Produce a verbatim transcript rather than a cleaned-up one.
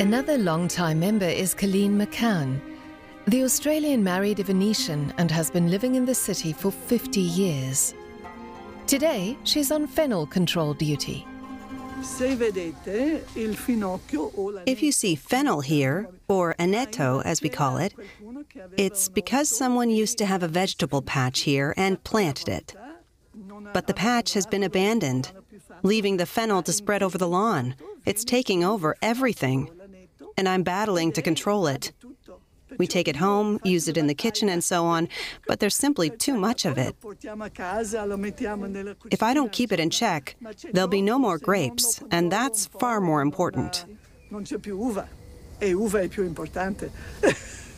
Another long-time member is Colleen McCann. The Australian married a Venetian and has been living in the city for fifty years. Today, she's on fennel control duty. If you see fennel here, or aneto as we call it, it's because someone used to have a vegetable patch here and planted it. But the patch has been abandoned, leaving the fennel to spread over the lawn. It's taking over everything, and I'm battling to control it. We take it home, use it in the kitchen and so on, but there's simply too much of it. If I don't keep it in check, there'll be no more grapes, and that's far more important.